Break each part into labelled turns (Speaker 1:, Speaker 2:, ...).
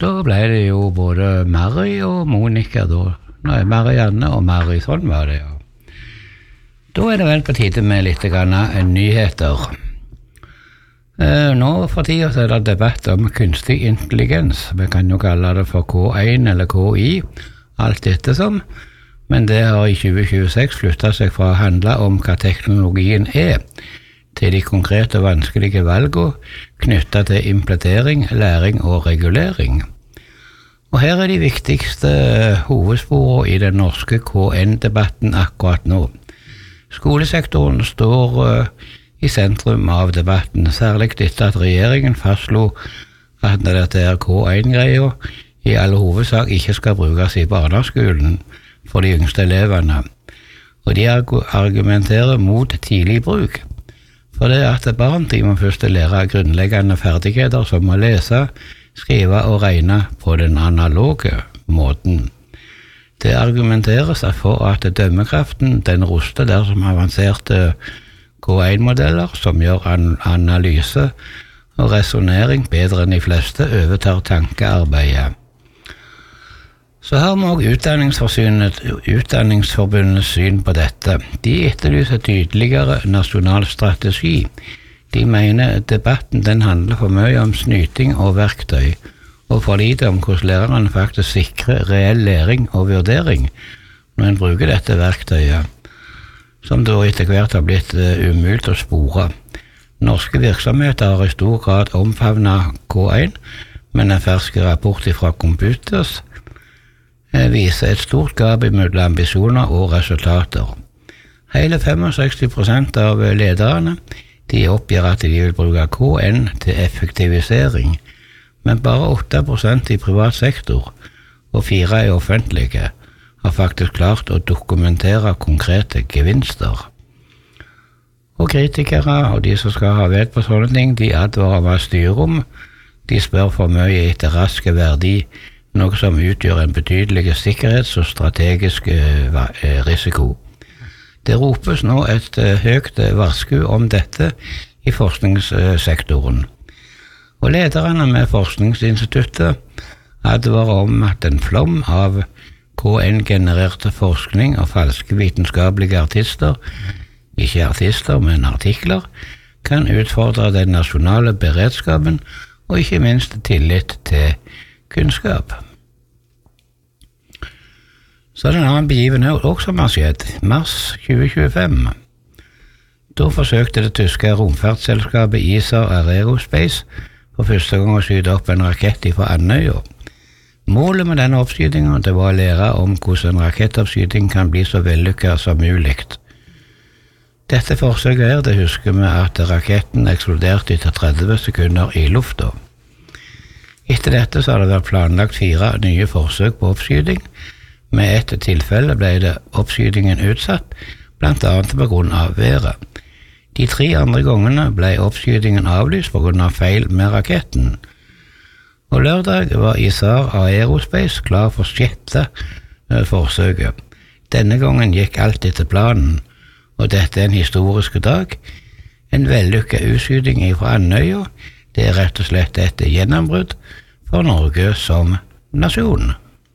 Speaker 1: Da ble det jo både Mary og Monica da. Nei, Marianne og Mary, sånn var det, ja. Da det vel på tide med litt nyheter. Nå for tiden så det debatt om kunstig intelligens. Vi kan jo kalle det for K1 eller KI, alt dette som. Men det har i 2026 flyttet seg fra å handle om hva teknologien til de konkrete og vanskelige valgene knyttet til implementering, læring og regulering. Og her de viktigste hovedsporene i den norske K1-debatten akkurat nå. Skolesektoren står i sentrum av debatten, særlig etter at regjeringen fastslo at dette K1-greia i all hovedsak ikke skal brukes i barneskolen for de yngste elevene. Og de argumenterer mot tidlig bruk. For det at barn må først lære grunnleggende ferdigheter som å lese, skrive og regne på den analoge måten. Det argumenteres for at dømmekraften den ruster dersom avanserte K1-modeller som gjør analyse og resonering bedre enn de fleste overtar tankearbeidet. Så har vi også Utdanningsforbundets syn på dette. De etterlyser tydeligere nasjonal strategi. De mener debatten den handler for mye om snyting og verktøy, og for lite om hvordan lærerne faktisk sikrer reell læring og vurdering når en bruker dette verktøyet, som da etter hvert har blitt umulig å spore. Norske virksomheter har i stor grad omfavnet K1, men en fersk rapport fra Computers viser et stort gap mellom ambisjoner og resultater. Hele 65% av lederne de oppgir at de vil bruke K1 til effektivisering, men bare 8% i privat sektor og 4% i offentlige har faktisk klart å dokumentere konkrete gevinster. Og kritikere og de som skal ha ved på sånne ting, de advarer om styrerom. De spør for mye etter raske verdi, noe som utgjør en betydelig sikkerhets- og strategisk risiko. Det ropes nå et høyt varsku om dette i forskningssektoren. Og lederne med Forskningsinstituttet advarer om at en flom av K1-genererte forskning og falske vitenskapelige artister, ikke artister, men artikler, kan utfordre den nasjonale beredskapen og ikke minst tillit til kunnskap. Så det en annen begivenhet også som har skjedd, mars 2025. Da forsøkte det tyske romfartsselskapet ESA Aerospace for første gang å skyte opp en rakett fra Andøya. Målet med denne oppskytingen det var å lære om hvordan en rakettoppskyting kan bli så vellykket som mulig. Dette forsøket det husker vi at raketten eksploderte etter 30 sekunder i lufta. Etter dette så har det vært planlagt 4 nye forsøk på oppskyting. Med et tilfelle ble det oppskytingen utsatt, blant annet på grunn av været. De 3 andre gangene ble oppskytingen avlyst på grunn av feil med raketten. Og lørdag var ESA Aerospace klar for 6. forsøket. Denne gangen gikk alt etter planen, og dette en historisk dag. En vellykket utskyting fra Andøya, det rett og slett et gjennombrudd for Norge som nasjon.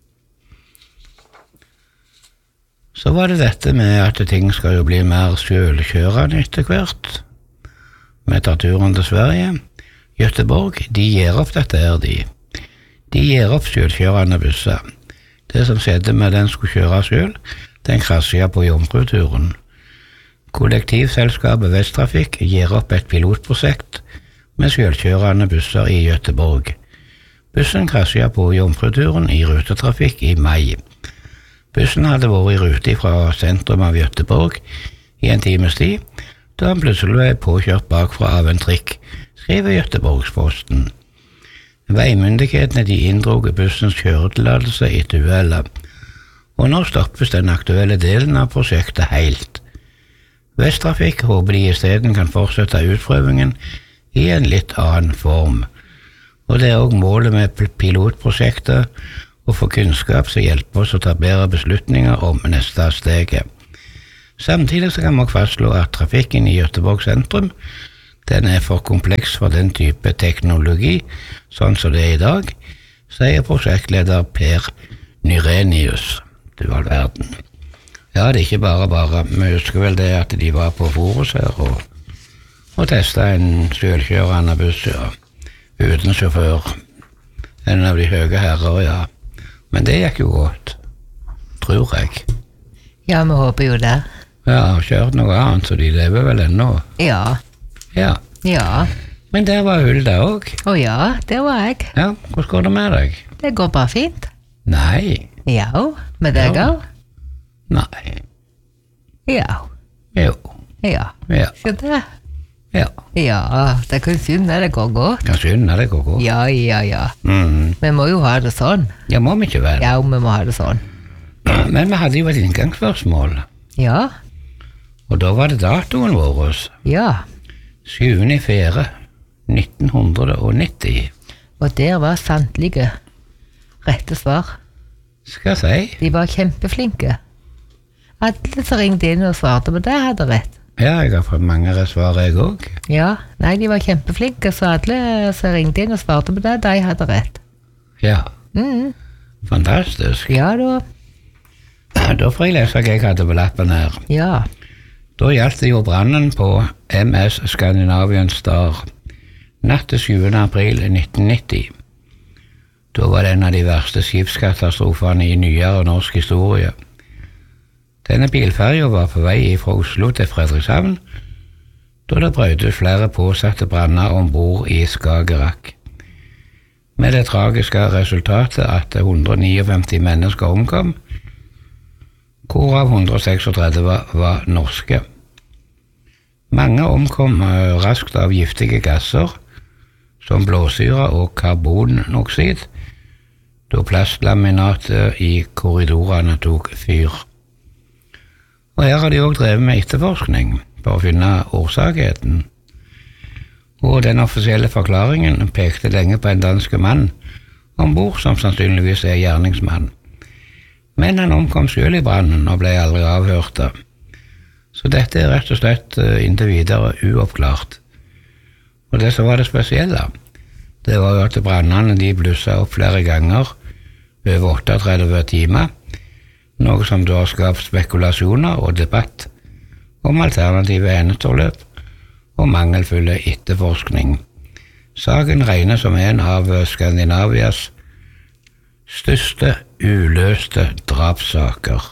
Speaker 1: Så var det dette med at ting skal jo bli mer selvkjørende etter hvert. Vi tar turen til Sverige. Göteborg, de gir opp dette de. De gir opp selvkjørende busser. Det som skjedde med den skulle kjøre selv, den krasjet på jomfruturen. Kollektivselskapet Vesttrafikk gir opp et pilotprosjekt med selvkjørende busser i Göteborg. Bussen krasjet på jomfruturen i rutetrafikk i mai. Bussen hadde vært i rute fra sentrum av Göteborg i en times tid, da han plutselig ble påkjørt bakfra av en trikk, skriver Göteborgsposten. Veimyndighetene de inndrog bussens kjøretillatelse etter uhellet, og nå stoppes den aktuelle delen av prosjektet helt. Vesttrafikk håper de i stedet kan fortsette utprøvingen i en litt annen form, og det også målet med pilotprosjektet å få kunnskap som hjelper oss å ta bedre beslutninger om neste steget. Samtidig så kan man fastslå at trafikken i Göteborg sentrum den for kompleks for den type teknologi, sånn som det i dag, sier prosjektleder Per Nyrenius til all verden. Ja, det er ikke bare. Vi husker vel det at de var på Forus her og testet en selvkjørende buss, ja, uten sjåfør. En av de høye herrer, ja. Men det gikk jo godt, tror jeg.
Speaker 2: Ja, vi håper jo det.
Speaker 1: Ja, har kjørt noe annet, så de lever vel ennå.
Speaker 2: Ja.
Speaker 1: Ja.
Speaker 2: Ja.
Speaker 1: Men der var Hulda også.
Speaker 2: Å ja, det var jeg.
Speaker 1: Ja, hvordan går det med deg?
Speaker 2: Det går bare fint.
Speaker 1: Nei.
Speaker 2: Ja, med deg
Speaker 1: Ja.
Speaker 2: òg?
Speaker 1: Nei.
Speaker 2: Ja.
Speaker 1: Jo.
Speaker 2: Ja.
Speaker 1: Ja.
Speaker 2: Så det.
Speaker 1: Ja.
Speaker 2: Ja, det kan synd det går godt.
Speaker 1: Kan skynde deg å gå.
Speaker 2: Ja.
Speaker 1: Mm.
Speaker 2: Vi må jo ha det sånn.
Speaker 1: Ja, må vi ikke vel?
Speaker 2: Ja, vi må ha det sånn.
Speaker 1: Men vi hadde jo et inngangsspørsmål,
Speaker 2: Ja.
Speaker 1: og da var det datoen vår.
Speaker 2: Ja.
Speaker 1: 7.4.1990.
Speaker 2: Og der var samtlige rette svar.
Speaker 1: Skal jeg si?
Speaker 2: De var kjempeflinke. Alle som ringte inn og svarte på det, hadde rett.
Speaker 1: Ja, jeg har fått mange svar, jeg òg.
Speaker 2: Ja, nei, de var kjempeflinke, så alle som ringte inn og svarte på det, de hadde rett.
Speaker 1: Ja,
Speaker 2: Mhm.
Speaker 1: fantastisk.
Speaker 2: Ja da.
Speaker 1: Da får jeg lese hva jeg hadde på lappen her.
Speaker 2: Ja.
Speaker 1: Da gjaldt det jo brannen på MS Scandinavian Star natt til 7. april 1990. Da var det en av de verste skipskatastrofene i nyere norsk historie. Denne bilferja var på vei fra Oslo til Fredrikshavn, da det brøt ut flere påsatte branner ombord i Skagerrak. Med det tragiske resultatet at 159 mennesker omkom, hvorav 136 var norske. Mange omkom raskt av giftige gasser, som blåsyre og karbonoksid, da plastlaminatet i korridorene tok fyr. Og her har de også drevet med etterforskning for å finne årsakheten. Og den offisielle forklaringen pekte lenge på en dansk mann ombord som sannsynligvis er gjerningsmann. Men han omkom selv i brannen og ble aldri avhørt. Så dette er rett og slett inntil videre uoppklart. Og det som var det spesielle, det var jo at brannene de blusset opp flere ganger over 38 timer, noe som da har skapt spekulasjoner og debatt om alternative endeforløp og mangelfulle etterforskning. Saken regnes som en av Skandinavias største uløste drapssaker.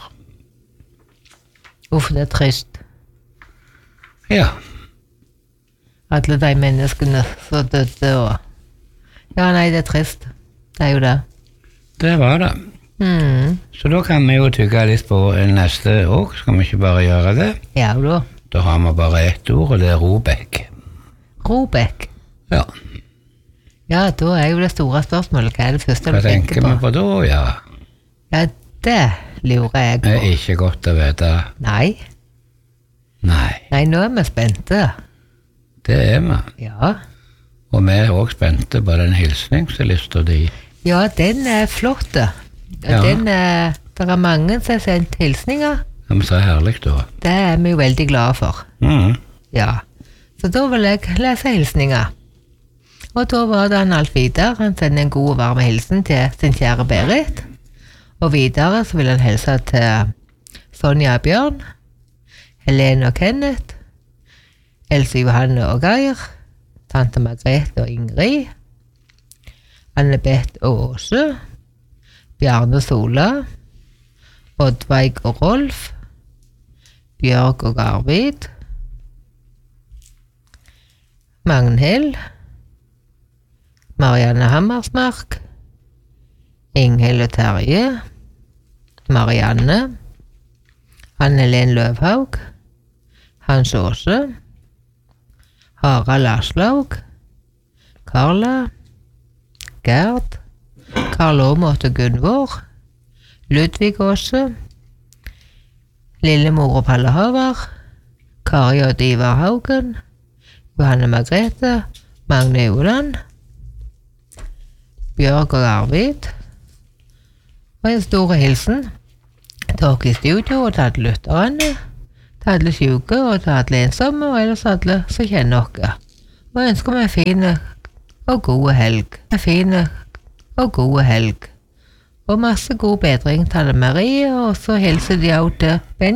Speaker 2: Uff, det er trist.
Speaker 1: Ja,
Speaker 2: Alle de menneskene som døde og... Ja, nei, det er trist. Det er jo det.
Speaker 1: det var det.
Speaker 2: Mhm.
Speaker 1: Så da kan vi jo tygge litt på neste år, skal vi ikke bare gjøre det?
Speaker 2: Ja da.
Speaker 1: Da har vi bare ett ord, og det er Robek.
Speaker 2: Robek.
Speaker 1: Ja,
Speaker 2: Ja, da er jo det store spørsmålet. Hva er det første
Speaker 1: hva
Speaker 2: du tenker
Speaker 1: tenker vi
Speaker 2: på?
Speaker 1: på da, ja?
Speaker 2: Ja, det lurer jeg
Speaker 1: Det er
Speaker 2: på.
Speaker 1: ikke godt å vite.
Speaker 2: Nei.
Speaker 1: Nei,
Speaker 2: Nei, nå er vi spente.
Speaker 1: det er vi.
Speaker 2: Ja.
Speaker 1: Og vi er også spente på den hilsningslista di.
Speaker 2: Ja, den er flott.
Speaker 1: Ja.
Speaker 2: Den er... Det er mange som har sendt hilsninger.
Speaker 1: Det er så herlig da.
Speaker 2: Det er vi jo veldig glade for.
Speaker 1: Mhm.
Speaker 2: Ja. Så da vil jeg lese hilsninger. Og da var det han Alf Vidar. Han sender en god og varm hilsen til sin kjære Berit. Og videre så vil han hilse til Sonja og Bjørn, Helene og Kenneth, Else Johanne og Geir, tante Margrethe og Ingrid, Anne-Beth og Åse, Bjarne Sola, Oddveig og Rolf, Bjørg og Arvid, Magnhild, Marianne Hammersmark, Inghild og Terje, Marianne, Anne-Helen Løvhaug, Hans Åse, Harald Aslaug, Karla, Gerd, Karl Aamodt og Gunvor, Ludvig Åse, Lillemor og Palle Håvard, Kari og Ivar Haugen, Johanne Margrethe, Magne Uland, Bjørg og Arvid, og en stor hilsen til dere i studio og til alle lytterne, til alle syke og til alle ensomme og ellers alle som kjenner dere. Og ønsker meg en fin og god helg. En fin og god helg. Og masse god bedring til Anne Marie, og så hilser de også til Benjamin.